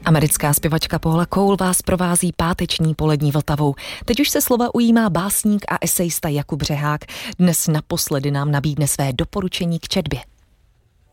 Americká zpěvačka Paula Cole vás provází páteční polední Vltavou. Teď už se slova ujímá básník a esejista Jakub Řehák. Dnes naposledy nám nabídne své doporučení k četbě.